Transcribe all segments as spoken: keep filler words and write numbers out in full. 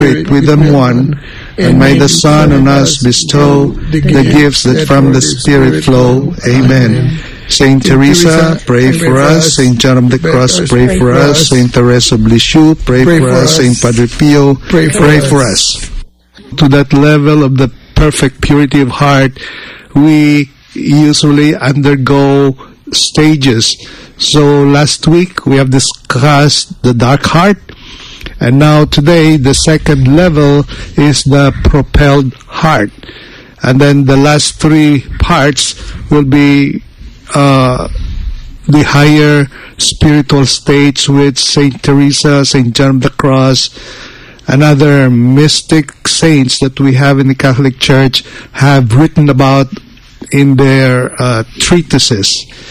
with them one, and may the Son on us bestow the gifts that from the Spirit flow. Amen. Saint Teresa, pray for us. Saint John of the Cross, pray for us. Saint Teresa of Lisieux, pray for us. Saint Padre Pio, pray for us. To that level of the perfect purity of heart, we usually undergo stages. So last week we have discussed the dark heart, and now today the second level is the propelled heart. And then the last three parts will be uh, the higher spiritual states with Saint Teresa, Saint John of the Cross, and other mystic saints that we have in the Catholic Church have written about in their uh, treatises.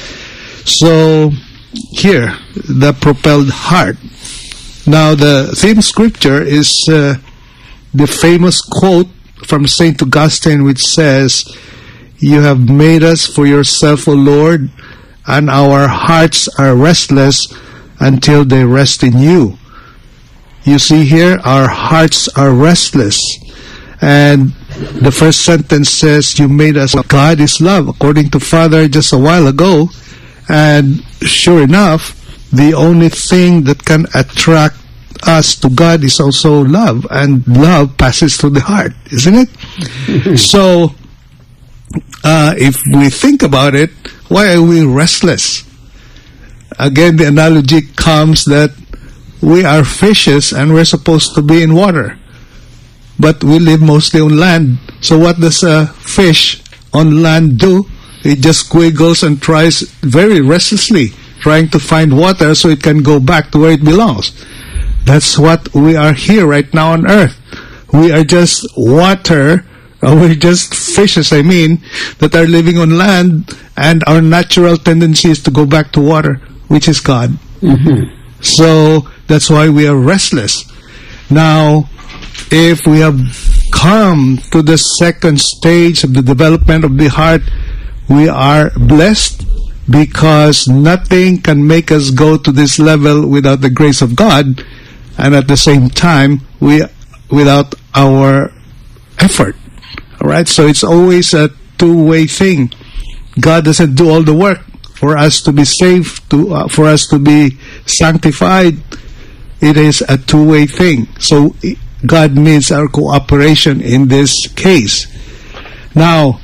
So here, the propelled heart. Now the theme scripture is uh, the famous quote from Saint Augustine, which says, "You have made us for yourself, O Lord, and our hearts are restless until they rest in you." You see here, our hearts are restless. And the first sentence says, "You made us." God is love, according to Father just a while ago. And sure enough, the only thing that can attract us to God is also love. And love passes through the heart, isn't it? So, uh, if we think about it, why are we restless? Again, the analogy comes that we are fishes and we're supposed to be in water. But we live mostly on land. So what does a fish on land do? It just squiggles and tries very restlessly, trying to find water so it can go back to where it belongs. That's what we are here right now on earth. We are just water, or we're just fishes, I mean, that are living on land, and our natural tendency is to go back to water, which is God. Mm-hmm. So that's why we are restless. Now, if we have come to the second stage of the development of the heart, we are blessed, because nothing can make us go to this level without the grace of God, and at the same time, we without our effort. All right, so it's always a two-way thing. God doesn't do all the work for us to be saved, to uh, for us to be sanctified. It is a two-way thing. So God needs our cooperation in this case. Now,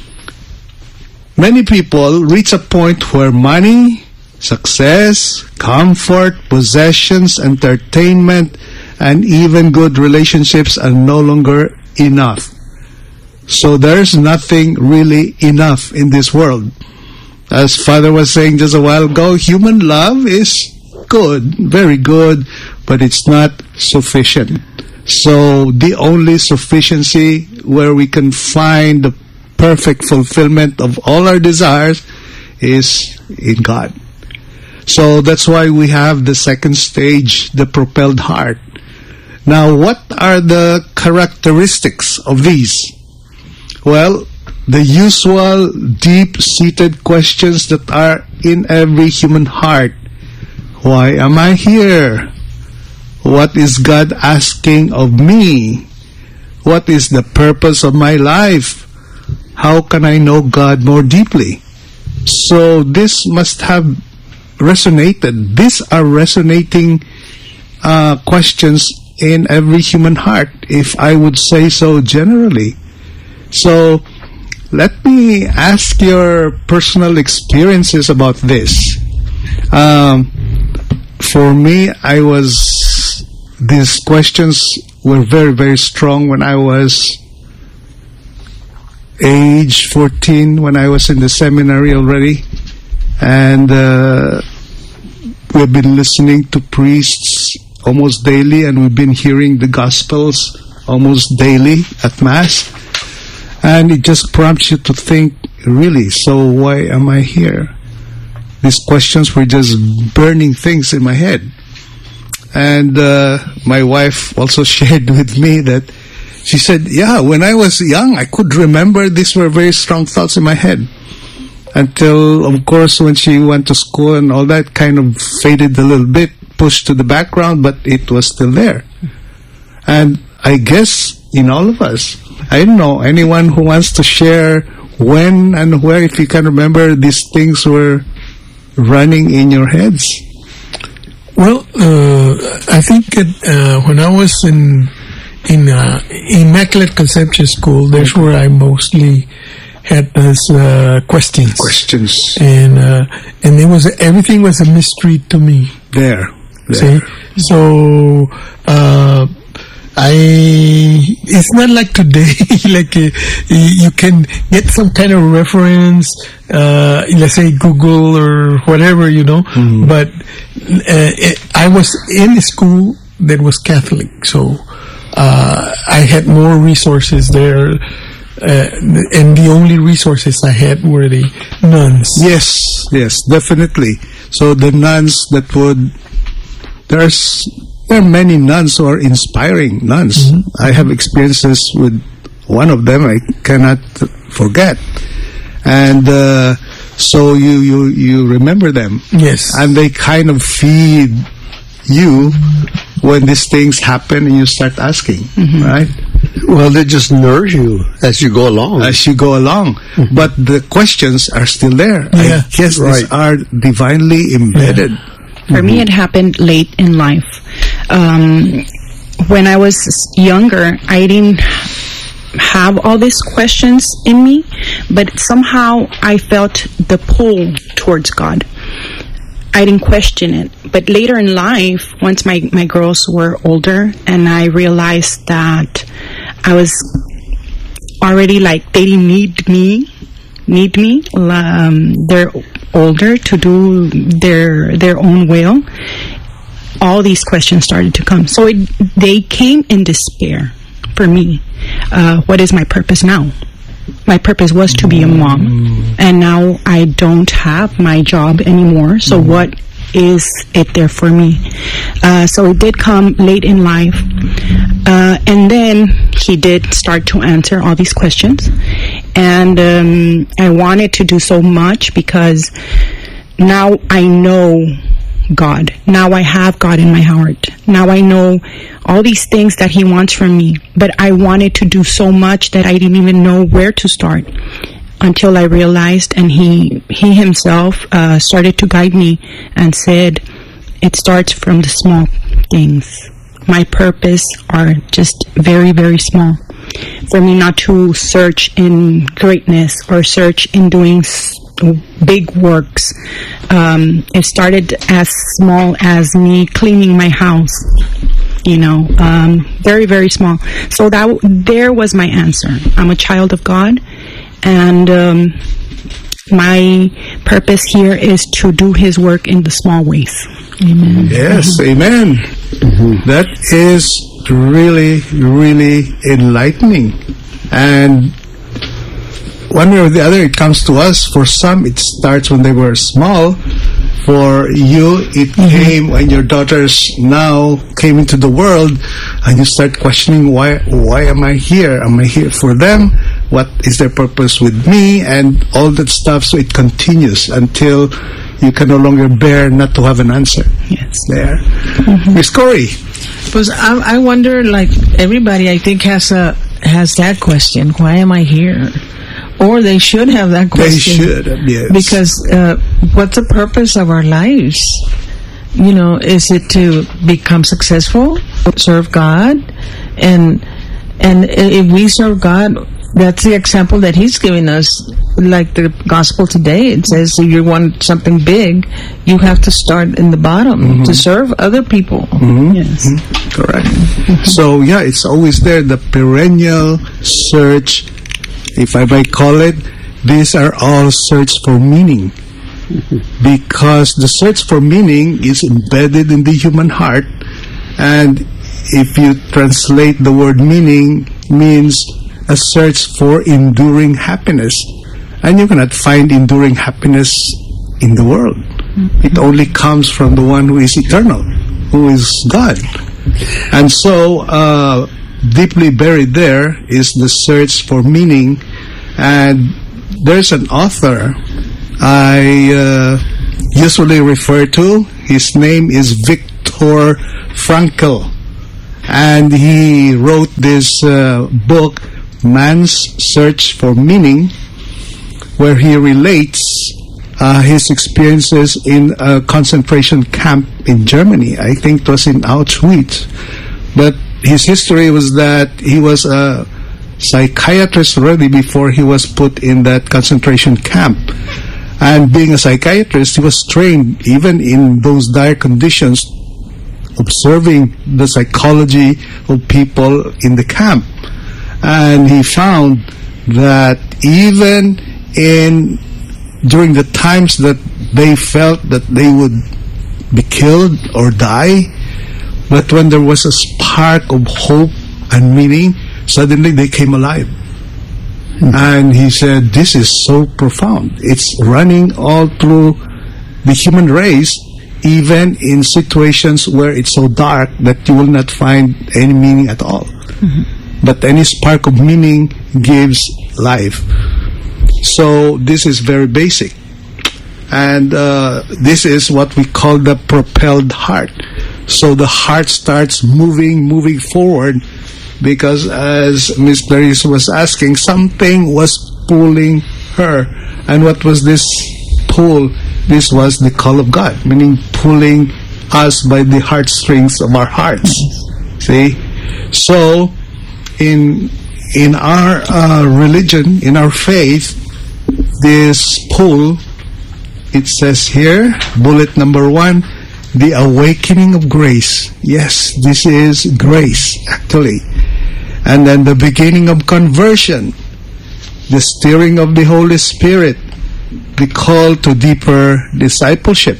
many people reach a point where money, success, comfort, possessions, entertainment, and even good relationships are no longer enough. So there's nothing really enough in this world. As Father was saying just a while ago, human love is good, very good, but it's not sufficient. So the only sufficiency where we can find the perfect fulfillment of all our desires is in God. So that's why we have the second stage, the propelled heart. Now, what are the characteristics of these? Well, the usual deep-seated questions that are in every human heart. Why am I here? What is God asking of me? What is the purpose of my life? How can I know God more deeply? So this must have resonated. These are resonating uh, questions in every human heart, if I would say so generally. So let me ask your personal experiences about this. Um, for me, I was, these questions were very, very strong when I was age fourteen, when I was in the seminary already. And uh, we've been listening to priests almost daily, and we've been hearing the Gospels almost daily at Mass. And it just prompts you to think, really, so why am I here? These questions were just burning things in my head. And uh, my wife also shared with me that she said, yeah, when I was young, I could remember these were very strong thoughts in my head. Until, of course, when she went to school and all that, kind of faded a little bit, pushed to the background, but it was still there. And I guess in all of us. I don't know, anyone who wants to share when and where, if you can remember, these things were running in your heads? Well, uh, I think that uh, when I was in in uh, Immaculate Conception School, that's where I mostly had those uh, questions. Questions. And uh, and it was everything was a mystery to me. There. there. See, so uh, I it's not like today. Like uh, you can get some kind of reference, uh, let's say Google or whatever, you know. Mm-hmm. But uh, it, I was in a school that was Catholic, so uh, I had more resources there. Uh, and the only resources I had were the nuns. Yes, yes, definitely. So the nuns that would, there's, there are many nuns who are inspiring nuns. Mm-hmm. I have experiences with one of them I cannot forget. And uh, so you, you, you remember them. Yes. And they kind of feed you when these things happen and you start asking, mm-hmm. right? Well, they just nourish you as you go along. As you go along. Mm-hmm. But the questions are still there. Yeah, I guess right. these are divinely embedded. For mm-hmm. me, it happened late in life. Um, when I was younger, I didn't have all these questions in me, but somehow I felt the pull towards God. I didn't question it. But later in life, once my, my girls were older and I realized that I was already like, they didn't need me, need me. Um, they're older to do their, their own will. All these questions started to come. So it, they came in despair for me. Uh, what is my purpose now? My purpose was to be a mom, and now I don't have my job anymore. So mm-hmm. what is it there for me? Uh, so it did come late in life, uh, and then he did start to answer all these questions, and um, I wanted to do so much because now I know God. Now I have God in my heart. Now I know all these things that He wants from me. But I wanted to do so much that I didn't even know where to start until I realized, and He He Himself uh, started to guide me and said, it starts from the small things. My purpose are just very, very small. For me not to search in greatness or search in doing big works. Um, it started as small as me cleaning my house, you know, um, very, very small. So that there was my answer. I'm a child of God, and um, my purpose here is to do His work in the small ways. Amen. Yes, mm-hmm. amen. Mm-hmm. That is really, really enlightening. And one way or the other, it comes to us. For some, it starts when they were small. For you, it mm-hmm. came when your daughters now came into the world, and you start questioning, why why am I here? Am I here for them? What is their purpose with me? And all that stuff. So it continues until you can no longer bear not to have an answer. Yes. There. Mm-hmm. Miss Corey. Because I, I wonder, like everybody, I think has a has that question: why am I here? Or they should have that question. They should, yes. Because uh, what's the purpose of our lives? You know, is it to become successful, serve God? And and if we serve God, that's the example that He's giving us. Like the gospel today, it says if you want something big, you have to start in the bottom mm-hmm. to serve other people. Mm-hmm. Yes. Mm-hmm. Correct. Mm-hmm. So, yeah, it's always there, the perennial search, if I may call it. These are all search for meaning. Mm-hmm. Because the search for meaning is embedded in the human heart. And if you translate the word meaning, means a search for enduring happiness. And you cannot find enduring happiness in the world. Mm-hmm. It only comes from the one who is eternal, who is God. And so, uh, deeply buried there is the search for meaning. And there's an author I uh, usually refer to. His name is Viktor Frankl. And he wrote this uh, book, Man's Search for Meaning, where he relates uh, his experiences in a concentration camp in Germany. I think it was in Auschwitz. But his history was that he was a psychiatrist already before he was put in that concentration camp. And being a psychiatrist, he was trained even in those dire conditions, observing the psychology of people in the camp. And he found that even in during the times that they felt that they would be killed or die, but when there was a spark of hope and meaning, suddenly they came alive. Mm-hmm. And he said, this is so profound. It's running all through the human race, even in situations where it's so dark that you will not find any meaning at all. Mm-hmm. But any spark of meaning gives life. So this is very basic. And uh, this is what we call the propelled heart. So the heart starts moving, moving forward, because as Miss Clarice was asking, something was pulling her. And what was this pull? This was the call of God, meaning pulling us by the heartstrings of our hearts. See? So, in in our uh, religion, in our faith, this pull, it says here, bullet number one, the awakening of grace. Yes, this is grace, actually. And then the beginning of conversion, the stirring of the Holy Spirit, the call to deeper discipleship.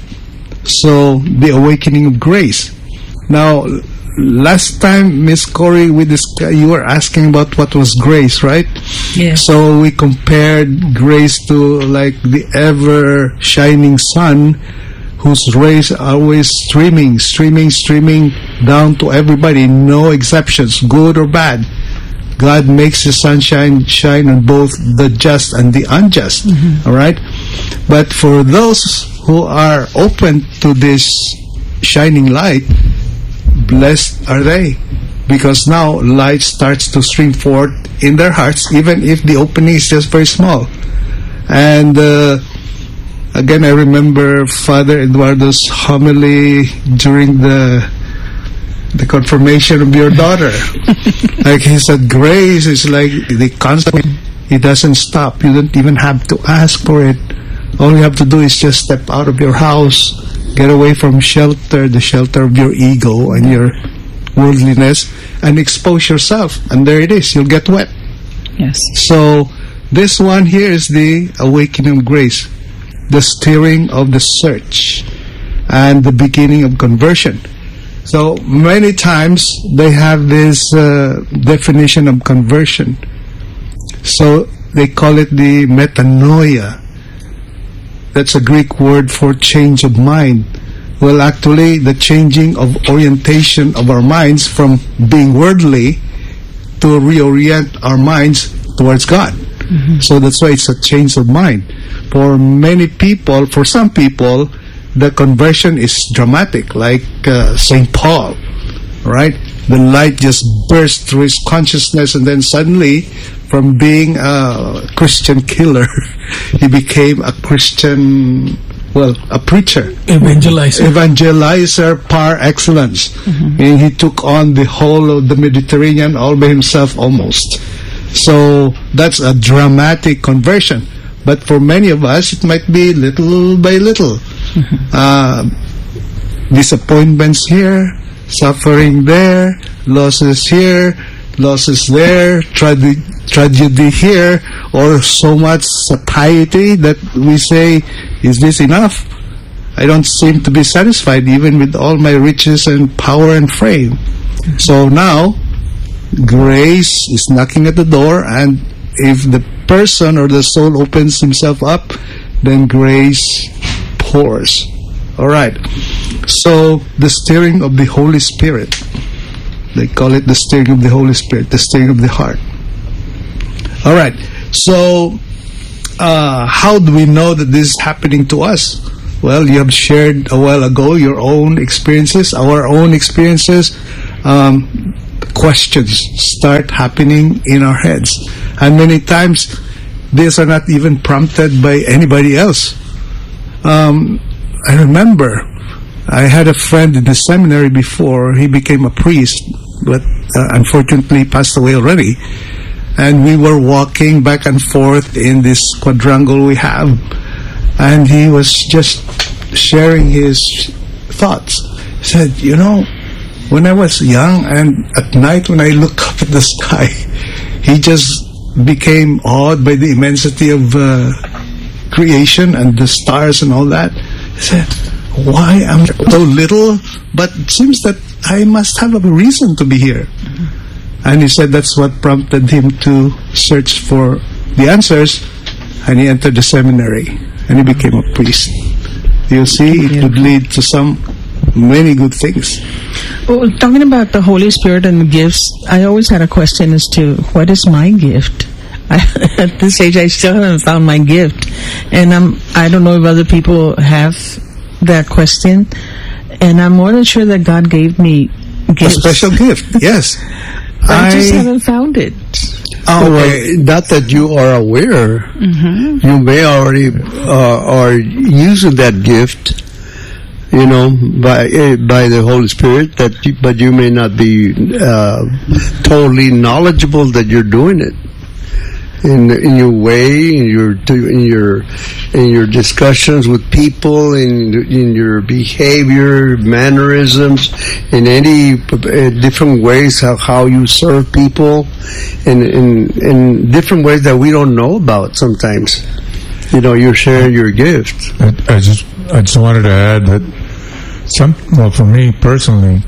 So, the awakening of grace. Now, last time, Miss Corey, we discussed, you were asking about what was grace, right? Yes. So, we compared grace to like the ever-shining sun, whose rays are always streaming, streaming, streaming down to everybody, no exceptions, good or bad. God makes the sunshine shine on both the just and the unjust. Mm-hmm. All right? But for those who are open to this shining light, blessed are they, because now light starts to stream forth in their hearts, even if the opening is just very small. And uh, again, I remember Father Eduardo's homily during the the confirmation of your daughter. Like he said, grace is like the constant. It doesn't stop. You don't even have to ask for it. All you have to do is just step out of your house, get away from shelter, the shelter of your ego and your worldliness, and expose yourself. And there it is. You'll get wet. Yes. So this one here is the awakening of grace, the stirring of the search, and the beginning of conversion. So many times they have this uh, definition of conversion. So they call it the metanoia. That's a Greek word for change of mind. Well, actually, the changing of orientation of our minds from being worldly to reorient our minds towards God. Mm-hmm. So that's why it's a change of mind. For many people, for some people, the conversion is dramatic, like uh, Saint Paul, right? The light just burst through his consciousness, and then suddenly, from being a Christian killer, he became a Christian, well, a preacher. Evangelizer. Evangelizer par excellence. Mm-hmm. And he took on the whole of the Mediterranean all by himself almost. So that's a dramatic conversion. But for many of us, it might be little by little. Mm-hmm. Uh, disappointments here, suffering there, losses here, losses there, tragedy, tragedy here, or so much satiety that we say, is this enough? I don't seem to be satisfied even with all my riches and power and fame. Mm-hmm. So now, grace is knocking at the door, and if the person or the soul opens himself up, then grace pours. All right. So the stirring of the Holy Spirit, they call it the stirring of the Holy Spirit, the stirring of the heart. All right. So uh, how do we know that this is happening to us? Well, you have shared a while ago your own experiences, our own experiences, um, questions start happening in our heads. And many times, these are not even prompted by anybody else. Um, I remember I had a friend in the seminary before he became a priest, but uh, unfortunately passed away already. And we were walking back and forth in this quadrangle we have, and he was just sharing his thoughts. He said, you know, when I was young and at night when I look up at the sky, he just became awed by the immensity of uh, creation and the stars and all that. He said, why am I so little? But it seems that I must have a reason to be here. And he said that's what prompted him to search for the answers, and he entered the seminary and he became a priest. You see, it could lead to some many good things. Well, talking about the Holy Spirit and the gifts, I always had a question as to what is my gift? I, at this age, I still haven't found my gift, and I'm I don't know if other people have that question, and I'm more than sure that God gave me gifts. A special gift, yes. I, I just haven't found it. Oh, well, not that you are aware. Mm-hmm. You may already uh, are using that gift, you know, by uh, by the Holy Spirit. That, you, but you may not be uh, totally knowledgeable that you're doing it. In in your way, in your in your in your discussions with people, in in your behavior, mannerisms, in any uh, different ways how how you serve people, in in in different ways that we don't know about sometimes. You know, you're sharing your gifts. I, I just I just wanted to add that some well for me personally,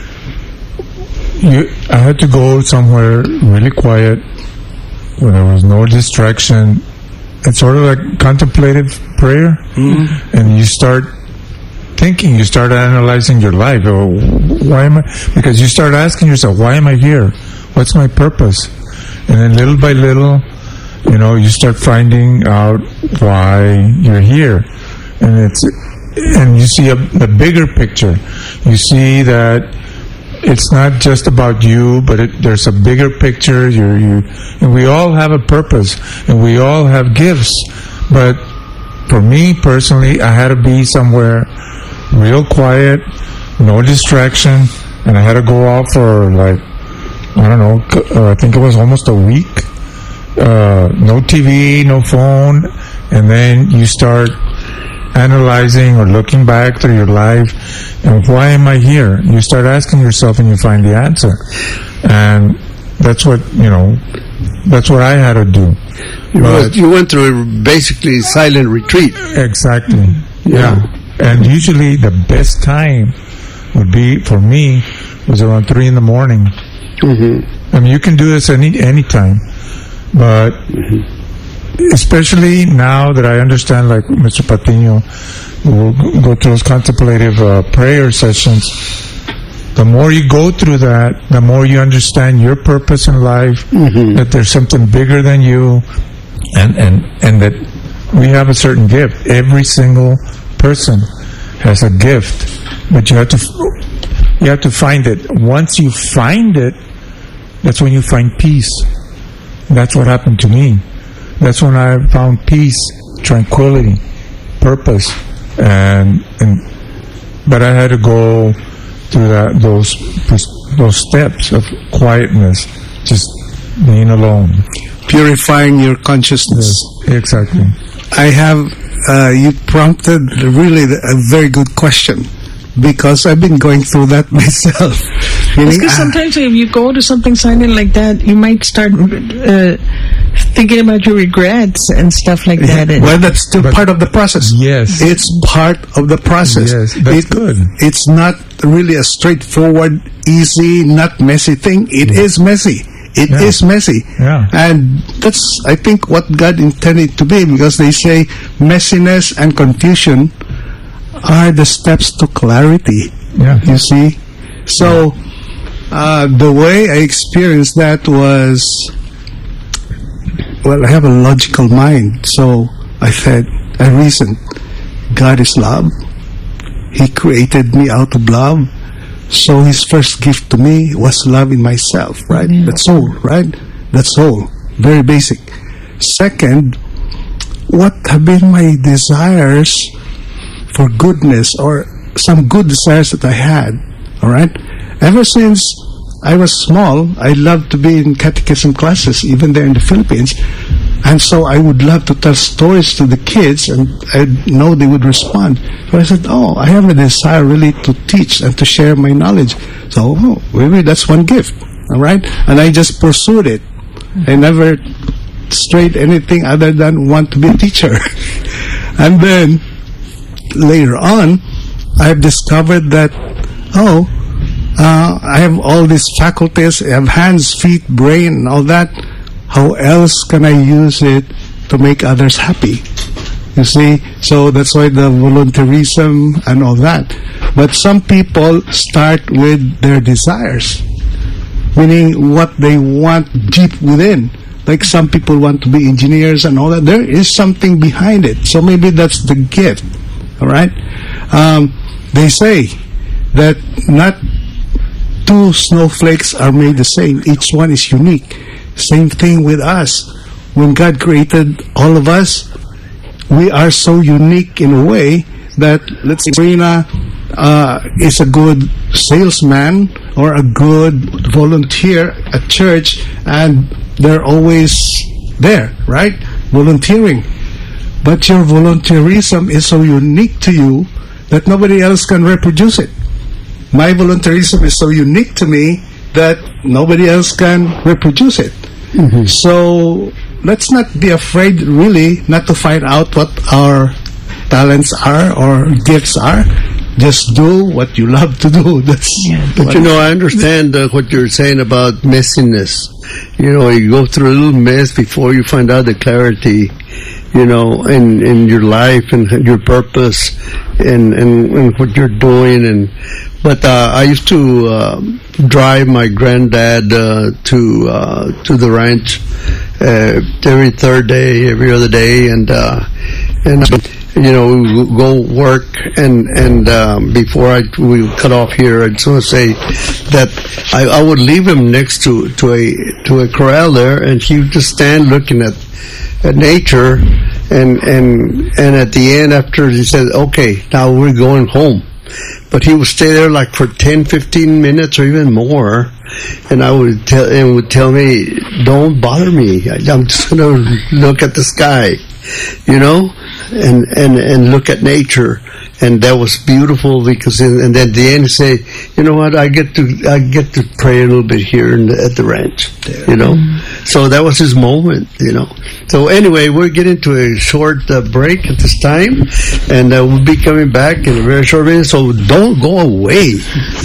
you I had to go somewhere really quiet, where there was no distraction. It's sort of like contemplative prayer, mm-hmm. and you start thinking, you start analyzing your life. Oh, why am I? Because you start asking yourself, why am I here? What's my purpose? And then little by little, you know, you start finding out why you're here, and it's and you see a, a bigger picture. You see that it's not just about you, but it, there's a bigger picture. You're, you, and we all have a purpose, and we all have gifts. But for me personally, I had to be somewhere real quiet, no distraction, and I had to go out for like, I don't know, uh, I think it was almost a week. Uh, no T V, no phone, and then you start analyzing or looking back through your life, and why am I here? You start asking yourself, and you find the answer. And that's what, you know, that's what I had to do. You, was, you went through a basically silent retreat. Exactly. Yeah. yeah. And usually the best time would be, for me, was around three in the morning. Mm-hmm. I mean, you can do this any any time, but mm-hmm. especially now that I understand, like Mister Patino will go through those contemplative uh, prayer sessions, the more you go through that, the more you understand your purpose in life, mm-hmm. that there's something bigger than you, and, and, and that we have a certain gift. Every single person has a gift, but you have to you have to find it. Once you find it, that's when you find peace. That's what happened to me. That's when I found peace, tranquility, purpose, and and but I had to go through that those those steps of quietness, just being alone, purifying your consciousness. Yes, exactly. I have uh, you prompted really a very good question, because I've been going through that myself. Because sometimes if you go to something silent like that, you might start uh, thinking about your regrets and stuff like that. Yeah, well, that's still but part of the process. Yes. It's part of the process. Yes, that's it, good. It's not really a straightforward, easy, not messy thing. It yeah. is messy. It yeah. is messy. Yeah. And that's, I think, what God intended to be, because they say messiness and confusion are the steps to clarity. Yeah. You see? So, uh, the way I experienced that was, well, I have a logical mind. So, I said, I reasoned, God is love. He created me out of love. So his first gift to me was love in myself, right? Yeah. That's all, right? That's all. Very basic. Second, what have been my desires for goodness, or some good desires that I had, all right? Ever since I was small, I loved to be in catechism classes, even there in the Philippines. And so I would love to tell stories to the kids, and I know they would respond. So I said, oh, I have a desire really to teach and to share my knowledge. So oh, maybe that's one gift, all right? And I just pursued it. I never strayed anything other than want to be a teacher. And then later on, I've discovered that, oh, uh, I have all these faculties, I have hands, feet, brain, and all that. How else can I use it to make others happy? You see? So that's why the volunteerism and all that. But some people start with their desires, meaning what they want deep within. Like some people want to be engineers and all that. There is something behind it. So maybe that's the gift. All right? Um, they say that not two snowflakes are made the same. Each one is unique. Same thing with us. When God created all of us, we are so unique in a way that, let's say, Rina uh, is a good salesman or a good volunteer at church, and they're always there, right? Volunteering. But your volunteerism is so unique to you that nobody else can reproduce it. My volunteerism is so unique to me that nobody else can reproduce it. Mm-hmm. So let's not be afraid, really, not to find out what our talents are or gifts are. Just do what you love to do. That's yeah. But you know, I understand uh, what you're saying about messiness. You know, you go through a little mess before you find out the clarity, you know, in, in your life and your purpose and, and, and what you're doing. And But uh, I used to uh, drive my granddad uh, to uh, to the ranch uh, every third day, every other day, and uh, and you know, we would go work. And and um, before I we would cut off here, I just want to say that I, I would leave him next to to a to a corral there, and he would just stand looking at at nature, and and and at the end, after he said, "Okay, now we're going home." But he would stay there like for ten, fifteen minutes or even more, and I would tell and would tell me, "Don't bother me. I'm just going to look at the sky, you know, and and and look at nature." And that was beautiful, because in, and then at the end, he say, "You know what? I get to I get to pray a little bit here in the, at the ranch, you know." Mm-hmm. So that was his moment, you know. So anyway, we're getting to a short uh, break at this time, and uh, we'll be coming back in a very short minute. So don't go away.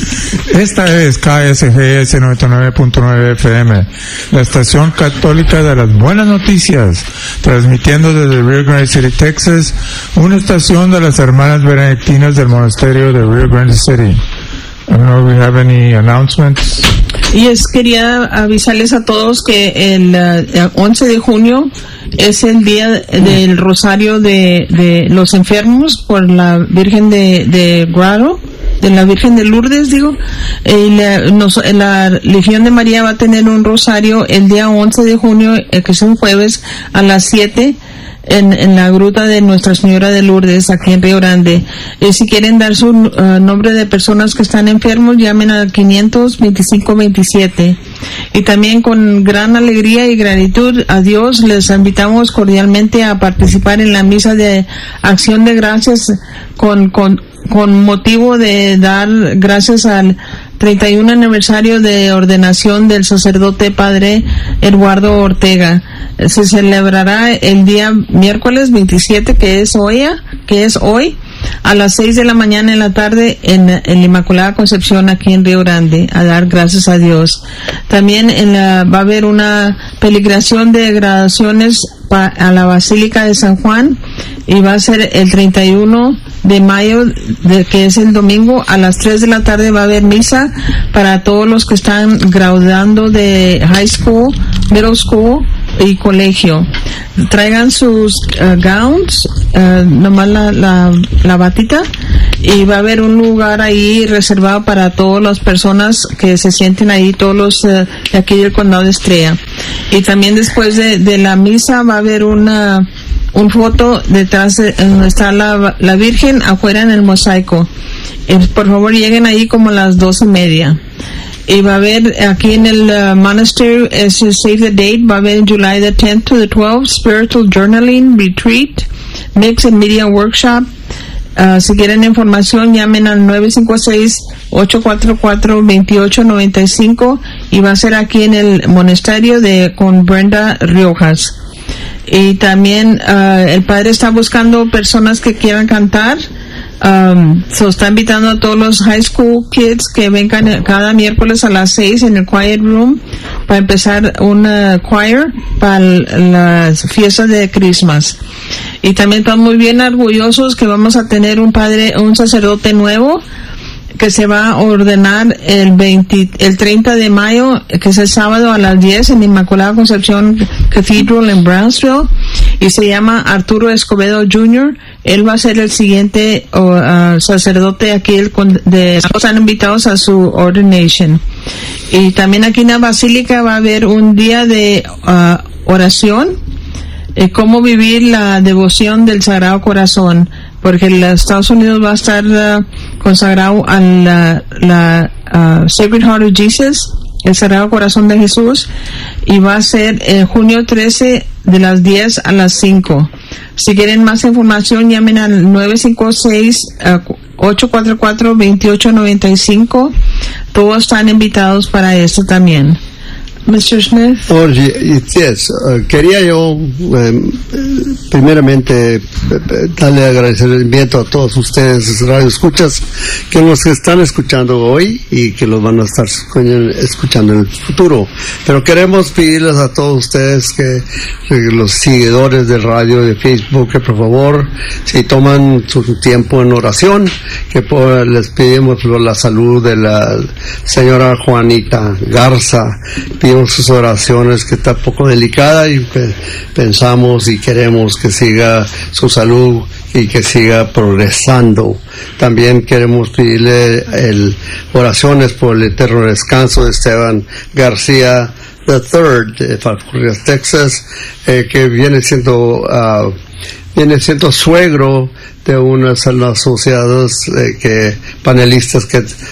Esta es K S G S noventa y nueve punto nueve F M, la estación católica de las buenas noticias, transmitiendo desde Rio Grande City, Texas, una estación de las hermanas benedictinas del monasterio de Rio Grande City. I don't know if we have any announcements. Yes, quería avisarles a todos que el uh, once de junio es el día del Rosario de, de los enfermos por la Virgen de, de Guaro, de la Virgen de Lourdes, digo. Y la, nos, la Legión de María va a tener un rosario el día once de junio, eh, que es un jueves, a las siete. En, en la gruta de Nuestra Señora de Lourdes, aquí en Río Grande. Y si quieren dar su uh, nombre de personas que están enfermos, llamen al quinientos veinticinco veintisiete. Y también con gran alegría y gratitud a Dios, les invitamos cordialmente a participar en la misa de acción de gracias con, con, con motivo de dar gracias al treinta y uno aniversario de ordenación del sacerdote padre Eduardo Ortega. Se celebrará el día miércoles veintisiete, que es hoy, que es hoy, a las seis de la mañana en la tarde en, en la Inmaculada Concepción, aquí en Río Grande, a dar gracias a Dios. También en la, va a haber una peregrinación de graduaciones pa, a la Basílica de San Juan, y va a ser el treinta y uno de mayo, de, que es el domingo, a las tres de la tarde va a haber misa para todos los que están graduando de high school, middle school y colegio. Traigan sus uh, gowns uh, nomás la, la, la batita, y va a haber un lugar ahí reservado para todas las personas que se sienten ahí, todos los uh, de aquí del condado de Estrella. Y también después de, de la misa va a haber una un foto detrás de donde está la, la Virgen afuera en el mosaico. Eh, por favor lleguen ahí como a las dos y media. Y va a haber aquí en el uh, monastery, es save the date, va a haber en July the tenth to the twelfth, spiritual journaling, retreat, mix and media workshop. Uh, si quieren información, llamen al nueve cinco seis, ocho cuatro cuatro, dos ocho nueve cinco y va a ser aquí en el monasterio de con Brenda Riojas. Y también uh, el padre está buscando personas que quieran cantar. Um, so está invitando a todos los high school kids que vengan cada miércoles a las seis en el quiet room para empezar una choir para las fiestas de Christmas. Y también estamos muy bien orgullosos que vamos a tener un padre, un sacerdote nuevo que se va a ordenar el veinte, el treinta de mayo, que es el sábado a las diez en Inmaculada Concepción Cathedral en Brownsville, y se llama Arturo Escobedo junior Él va a ser el siguiente uh, sacerdote aquí el, de, están invitados a su ordination. Y también aquí en la Basílica va a haber un día de uh, oración, eh, cómo vivir la devoción del Sagrado Corazón, porque en Estados Unidos va a estar uh, consagrado a la, la uh, Sacred Heart of Jesus, el Sagrado Corazón de Jesús, y va a ser el junio trece de las diez a las cinco. Si quieren más información, llamen al nueve cinco seis, ocho cuatro cuatro, dos ocho nueve cinco. Todos están invitados para esto también. mister Smith. Oh, yes. Uh, quería yo um, primeramente darle agradecimiento a todos ustedes, radio escuchas, que nos están escuchando hoy y que los van a estar escuchando en el futuro. Pero queremos pedirles a todos ustedes que, que los seguidores de radio, de Facebook, que por favor, si toman su tiempo en oración, que por, les pedimos por la salud de la señora Juanita Garza. Sus oraciones, que está un poco delicada, y pe- pensamos y queremos que siga su salud y que siga progresando. También queremos pedirle el, oraciones por el eterno descanso de Esteban García the third de Falfurrias, Texas, eh, que viene siendo uh, viene siendo suegro de unos asociados eh, que panelistas que